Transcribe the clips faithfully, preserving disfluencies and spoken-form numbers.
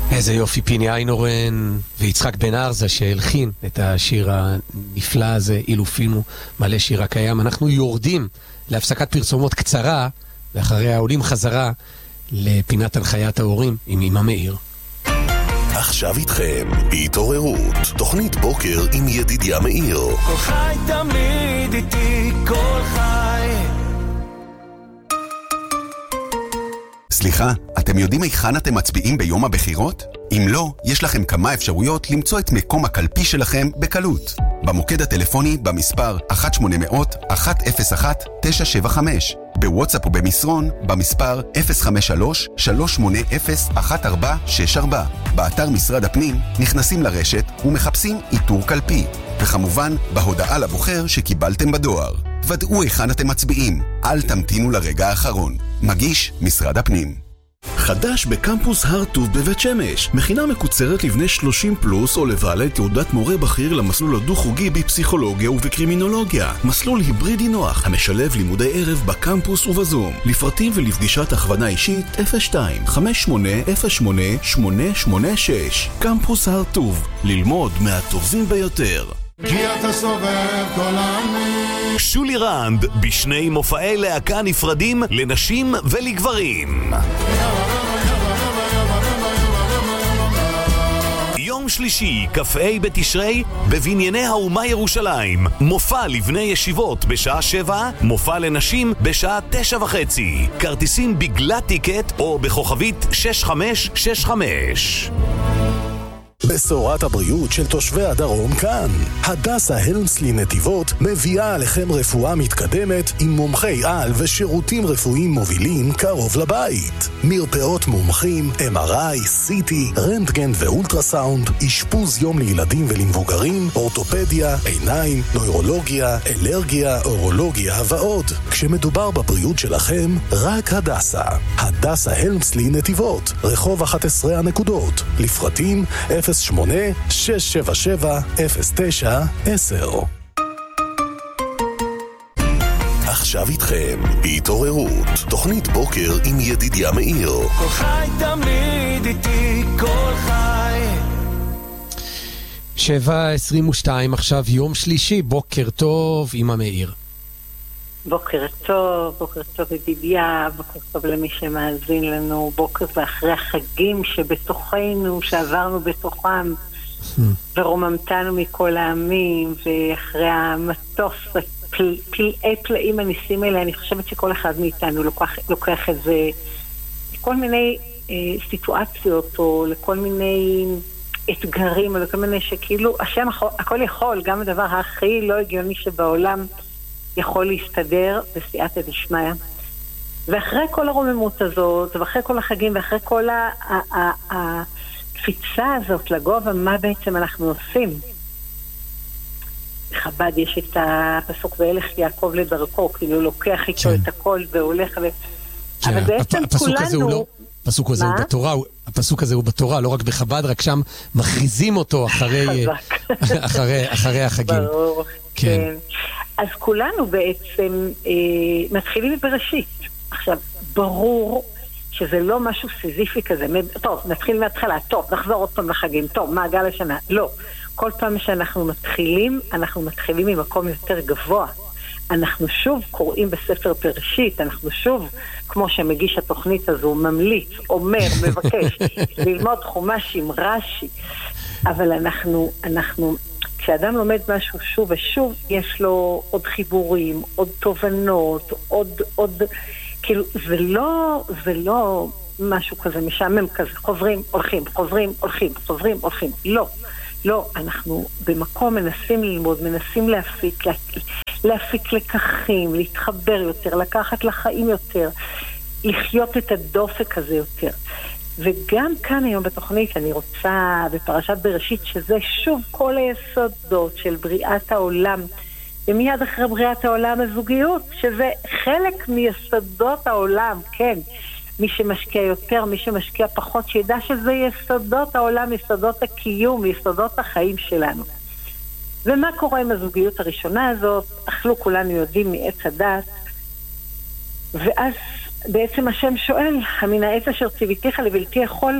איזה יופי, פיני איינורן ויצחק בן ארזה שהלחין את השיר הנפלא הזה, אילופינו מלא שיר הקיים. אנחנו יורדים להפסקת פרסומות קצרה, ואחריה עולים חזרה לפינת הנחיית ההורים עם אמא מאיר. עכשיו איתכם בהתעוררות, תוכנית בוקר עם ידידיה מאיר. כל חי תמיד איתי, כל חי. סליחה, אתם יודעים היכן אתם מצביעים ביום הבחירות? אם לא, יש לכם כמה אפשרויות למצוא את מקום הקלפי שלכם בקלות. במוקד הטלפוני במספר אחת שמונה אפס אפס אחת אפס אחת תשע שבע חמש, בוואטסאפ ובמסרון במספר אפס חמש שלוש שלוש שמונה אפס אחת ארבע שש ארבע. באתר משרד הפנים נכנסים לרשת ומחפשים איתור קלפי, וכמובן בהודעה לבוחר שקיבלתם בדואר. ודאו היכן אתם מצביעים, אל תמתינו לרגע האחרון. מגיש משרד הפנים. חדש בקמפוס הר טוב בבית שמש, מכינה מקוצרת לבני שלושים פלוס או לבעלי תעודת מורה בכיר למסלול הדו-חוגי בפסיכולוגיה ובקרימינולוגיה. מסלול היברידי נוח המשלב לימודי ערב בקמפוס ובזום. לפרטים ולפגישת הכוונה אישית אפס שתיים חמש שמונה אפס שמונה שמונה שמונה שש. קמפוס הר טוב, ללמוד מהטובים ביותר. כי אתה סובב כל העמים. שולי רנד בשני מופעי להקה נפרדים לנשים ולגברים. יום שלישי, כ"ה בתשרי, בבנייני האומה ירושלים. מופע לבני ישיבות בשעה שבע, מופע לנשים בשעה תשע וחצי. כרטיסים בגלל טיקט או בכוכבית שש חמש שש חמש. בשורת הבריאות של תושבי הדרום כאן. הדסה הלמסלי נתיבות מביאה עליכם רפואה מתקדמת עם מומחי על ושירותים רפואיים מובילים קרוב לבית. מרפאות מומחים, אם אר איי, סי טי, רנטגן ואולטרסאונד, אשפוז יום לילדים ולמבוגרים, אורתופדיה, עיניים, נוירולוגיה, אלרגיה, אורולוגיה ועוד. כשמדובר בבריאות שלכם, רק הדסה. הדסה הלמסלי נתיבות, רחוב אחת עשרה הנקודות. לפרטים אפס שמונה שש שבע שבע אפס תשע עשר. עכשיו איתכם בהתעוררות, תוכנית בוקר עם ידידיה מאיר. כל חי תמיד איתי, כל חי. שבע עשרים ושתיים, עכשיו יום שלישי, בוקר טוב, אמא מאיר. בוקר טוב, בוקר טוב ידידיה, בוקר טוב למי שמאזין לנו, בוקר ואחרי החגים שבתוכנו, שעברנו בתוכם, ורוממתנו מכל העמים, ואחרי המטוס, פל, פלאי פלאים הניסים האלה, אני חושבת שכל אחד מאיתנו לוקח, לוקח את זה לכל מיני אה, סיטואציות, או לכל מיני אתגרים, או לכל מיני שכאילו, השם הכל יכול, גם הדבר הכי לא הגיוני שבעולם, יכול להסתדר בסייעתא דשמיא. ואחרי כל הרוממות הזאת, ואחרי כל החגים, ואחרי כל הקפיצה הזאת לגובה, מה בעצם אנחנו עושים? בחב"ד יש את הפסוק והלך יעקב לדרכו, כאילו לוקח איתו את הכל והולך ו... אבל בעצם כולנו... הפסוק הזה הוא בתורה, הפסוק הזה הוא בתורה, לא רק בחב"ד, רק שם מכריזים אותו אחרי החגים. ברור, כן. אז כולנו בעצם אה, מתחילים בראשית. עכשיו, ברור שזה לא משהו סיזיפי כזה. טוב, נתחיל מההתחלה, טוב, נחזור עוד פעם לחגים, טוב, מעגל השנה. לא. כל פעם שאנחנו מתחילים, אנחנו מתחילים ממקום יותר גבוה. אנחנו שוב קוראים בספר בראשית, אנחנו שוב, כמו שמגיש התוכנית הזו, ממליץ, אומר, מבקש, ללמוד חומש עם רש"י. אבל אנחנו, אנחנו... כשאדם לומד משהו שוב ושוב, יש לו עוד חיבורים, עוד תובנות, עוד, עוד, כאילו, זה לא, זה לא משהו כזה משעמם כזה, חוזרים, הולכים, חוזרים, הולכים, חוזרים, הולכים. לא, לא, אנחנו במקום מנסים ללמוד, מנסים להפיק, להפיק לקחים, להתחבר יותר, לקחת לחיים יותר, לחיות את הדופק הזה יותר. וגם כאן היום בתוכנית אני רוצה בפרשת בראשית שזה שוב כל היסודות של בריאת העולם ומיד אחרי בריאת העולם הזוגיות שזה חלק מיסודות העולם, כן, מי שמשקיע יותר, מי שמשקיע פחות, שידע שזה יסודות העולם, יסודות הקיום, יסודות החיים שלנו. ומה קורה עם הזוגיות הראשונה הזאת? אכלו כולנו יודעים מעץ הדת, ואז בעצם השם שואל, מן העץ אשר ציוויתיך לבלתי יכול,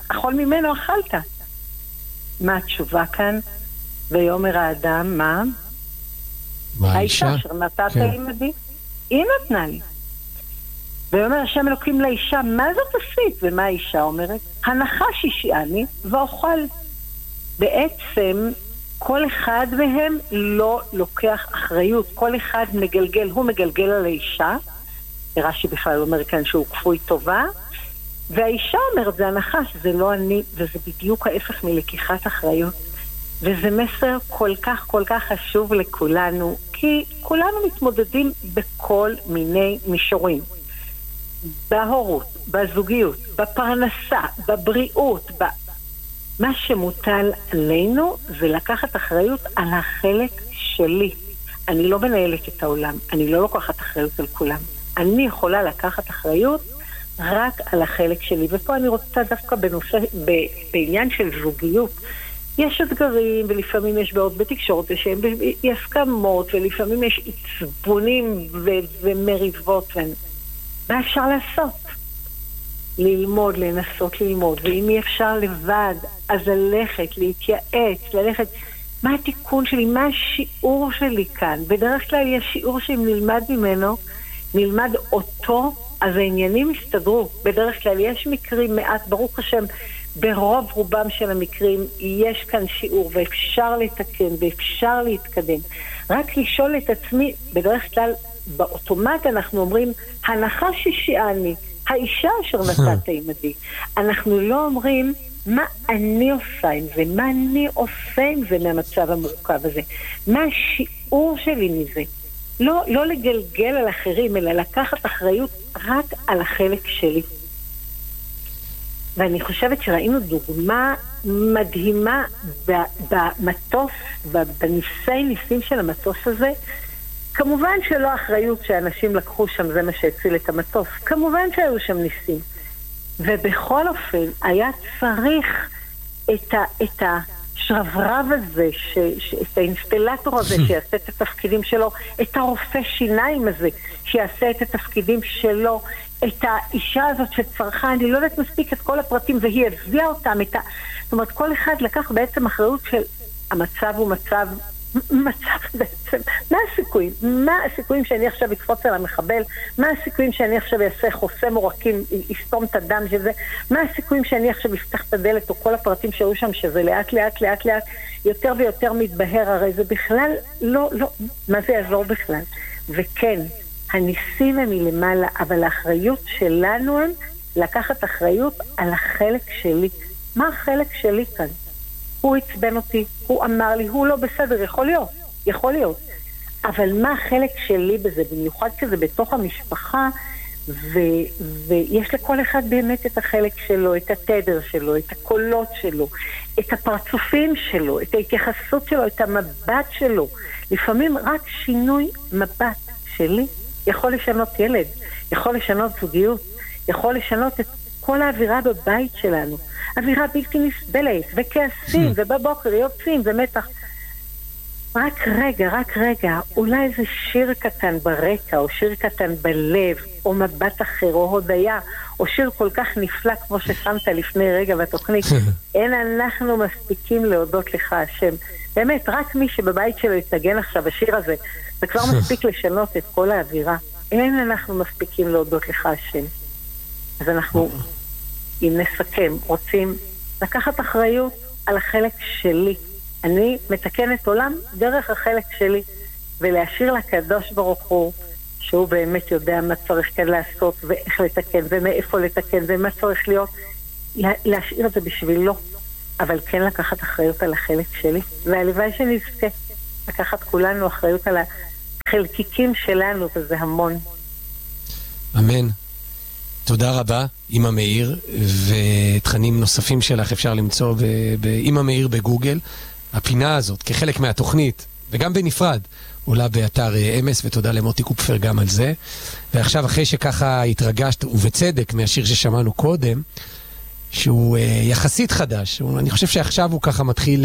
אכול ממנו אכלת. מה התשובה כאן? ויאמר האדם, מה? מה האישה האישה? אשר נתת כן. עמדי, היא נתנה לי. ויאמר השם אלוקים לאישה, מה זאת עשית? ומה האישה אומרת? הנחש השעני ואוכל. בעצם כל אחד מהם לא לוקח אחריות, כל אחד מגלגל, הוא מגלגל על האישה, רש"י בכלל אומר כאן שהוא כפוי טובה, והאישה אומרת, זה הנחש, זה לא אני, וזה בדיוק ההפך מלקיחת אחריות. וזה מסר כל כך כל כך חשוב לכולנו, כי כולנו מתמודדים בכל מיני מישורים. בהורות, בזוגיות, בפרנסה, בבריאות, ב... מה שמוטל עלינו זה לקחת אחריות על החלק שלי. אני לא מנהלת את העולם, אני לא לוקחת אחריות על כולם. אני יכולה לקחת אחריות רק על החלק שלי. ופה אני רוצה דווקא בנושא, ב... בעניין של זוגיות. יש אתגרים ולפעמים יש בעוד בתקשורת ושהם בהסכמות ולפעמים יש עצבונים ו... ומריבות. ו... מה אפשר לעשות? ללמוד, לנסות ללמוד, ואם אי אפשר לבד, אז ללכת, להתייעץ, ללכת, מה התיקון שלי, מה השיעור שלי כאן? בדרך כלל יש שיעור שאם נלמד ממנו, נלמד אותו, אז העניינים יסתדרו. בדרך כלל יש מקרים מעט, ברוך השם, ברוב רובם של המקרים יש כאן שיעור, ואפשר לתקן, ואפשר להתקדם. רק לשאול את עצמי, בדרך כלל, באוטומט אנחנו אומרים, הנחש השעני, האישה אשר נתת עמדי. אנחנו לא אומרים, מה אני עושה עם זה? מה אני עושה עם זה מהמצב המורכב הזה? מה השיעור שלי מזה? לא, לא לגלגל על אחרים, אלא לקחת אחריות רק על החלק שלי. ואני חושבת שראינו דוגמה מדהימה במטוס, בניסי ניסים של המטוס הזה. כמובן שלא האחריות שאנשים לקחו שם זה מה שהציל את המטוס. כמובן שהיו שם ניסים. ובכל אופן היה צריך את, ה, את השרברב הזה, ש, ש, את האינסטלטור הזה שיעשה את התפקידים שלו, את הרופא שיניים הזה שיעשה את התפקידים שלו, את האישה הזאת שצרכה, אני לא יודעת מספיק את כל הפרטים, והיא הביאה אותם. את ה... זאת אומרת, כל אחד לקח בעצם אחריות של המצב הוא מצב... מצב בעצם, מה הסיכויים? מה הסיכויים שאני עכשיו אקפוץ על המחבל? מה הסיכויים שאני עכשיו אעשה חוסם עורקים, יסתום את הדם שזה? מה הסיכויים שאני עכשיו אפתח את הדלת או כל הפרטים שהיו שם שזה לאט לאט לאט לאט יותר ויותר מתבהר? הרי זה בכלל לא, לא, מה זה יעזור בכלל? וכן, הניסים הם מלמעלה, אבל האחריות שלנו הם לקחת אחריות על החלק שלי. מה החלק שלי כאן? הוא הצבן אותי, הוא אמר לי, הוא לא בסדר, יכול להיות, יכול להיות. אבל מה החלק שלי בזה? במיוחד כזה בתוך המשפחה, ו- ויש לכל אחד באמת את החלק שלו, את התדר שלו, את הקולות שלו, את הפרצופים שלו, את ההתייחסות שלו, את המבט שלו. לפעמים רק שינוי מבט שלי יכול לשנות ילד, יכול לשנות זוגיות, יכול לשנות את כל האווירה בבית שלנו. אווירה בלתי נסבלת, וכעסים, ובבוקר יוצאים, ומתח. רק רגע, רק רגע, אולי איזה שיר קטן ברקע, או שיר קטן בלב, או מבט אחר, או הודיה, או שיר כל כך נפלא, כמו ששמת לפני רגע בתוכנית. אין אנחנו מספיקים להודות לך, השם. באמת, רק מי שבבית שלו יתנגן עכשיו השיר הזה, זה כבר מספיק לשנות את כל האווירה. אין אנחנו מספיקים להודות לך, השם. אז אנחנו... אם נסכם, רוצים לקחת אחריות על החלק שלי. אני מתקנת עולם דרך החלק שלי, ולהשאיר לקדוש ברוך הוא, שהוא באמת יודע מה צריך כאן לעשות, ואיך לתקן, ומאיפה לתקן, ומה צריך להיות, להשאיר את זה בשבילו, אבל כן לקחת אחריות על החלק שלי, והלוואי שנזכה לקחת כולנו אחריות על החלקיקים שלנו, וזה המון. אמן. תודה רבה, אמא מאיר, ותכנים נוספים שלך אפשר למצוא באמא מאיר בגוגל. הפינה הזאת, כחלק מהתוכנית, וגם בנפרד, עולה באתר אמס, ותודה למוטי קופפר גם על זה. ועכשיו, אחרי שככה התרגשת, ובצדק, מהשיר ששמענו קודם, שהוא יחסית חדש, אני חושב שעכשיו הוא ככה מתחיל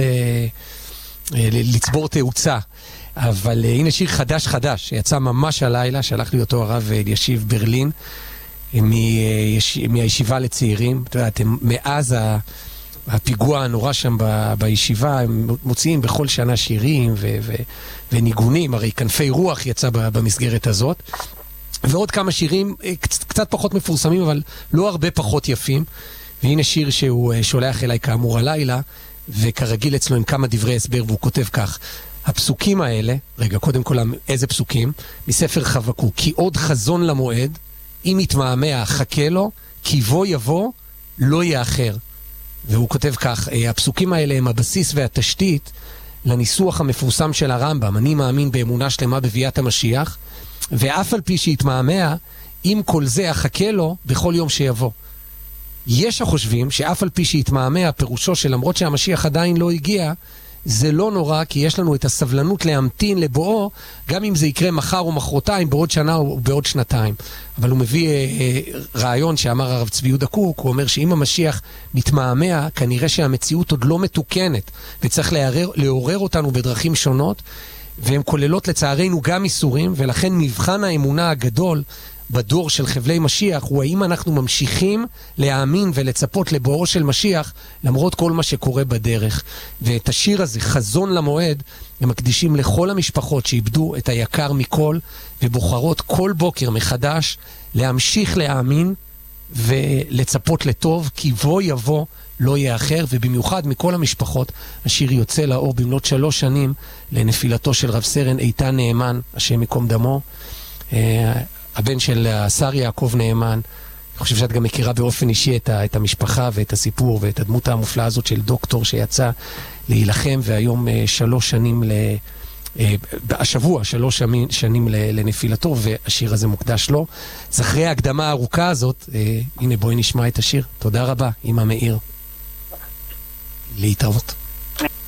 לצבור תאוצה, אבל הנה שיר חדש חדש, שיצא ממש הלילה, שלח לי אותו הרב אלישיב ברלין, מהישיבה לצעירים. אתה יודע, אתם, מאז הפיגוע הנורא שם בישיבה, הם מוציאים בכל שנה שירים ו- ו- וניגונים, הרי כנפי רוח יצא במסגרת הזאת. ועוד כמה שירים קצת, קצת פחות מפורסמים, אבל לא הרבה פחות יפים. והנה שיר שהוא שולח אליי כאמור הלילה, וכרגיל אצלו עם כמה דברי הסבר, והוא כותב כך: הפסוקים האלה, רגע, קודם כל איזה פסוקים? מספר חבקוק, כי עוד חזון למועד, אם יתמהמה חכה לו, כי בוא יבוא לא יאחר. והוא כותב כך: הפסוקים האלה הם הבסיס והתשתית לניסוח המפורסם של הרמב"ם. אני מאמין באמונה שלמה בביאת המשיח, ואף על פי שיתמהמה, אם כל זה אחכה לו בכל יום שיבוא. יש החושבים שאף על פי שיתמהמה, פירושו שלמרות שהמשיח עדיין לא הגיע, זה לא נורא, כי יש לנו את הסבלנות להמתין לבואו, גם אם זה יקרה מחר או מחרתיים, בעוד שנה או בעוד שנתיים. אבל הוא מביא אה, אה, רעיון שאמר הרב צבי יהודה קוק, הוא אומר שאם המשיח מתמהמה, כנראה שהמציאות עוד לא מתוקנת, וצריך לעורר, לעורר אותנו בדרכים שונות, והן כוללות לצערנו גם איסורים, ולכן מבחן האמונה הגדול בדור של חבלי משיח הוא האם אנחנו ממשיכים להאמין ולצפות לבואו של משיח למרות כל מה שקורה בדרך. ואת השיר הזה, חזון למועד, הם מקדישים לכל המשפחות שאיבדו את היקר מכל ובוחרות כל בוקר מחדש להמשיך להאמין ולצפות לטוב, כי בוא יבוא לא יאחר. ובמיוחד מכל המשפחות השיר יוצא לאור במלאת שלוש שנים לנפילתו של רב סרן איתן נאמן, השם יקום דמו, הבן של השר יעקב נאמן. אני חושב שאת גם מכירה באופן אישי את, ה, את המשפחה ואת הסיפור ואת הדמות המופלאה הזאת של דוקטור שיצא להילחם, והיום שלוש שנים, ל, השבוע שלוש שנים לנפילתו, והשיר הזה מוקדש לו. אז אחרי ההקדמה הארוכה הזאת, הנה בואי נשמע את השיר. תודה רבה, אמא מאיר. להתראות.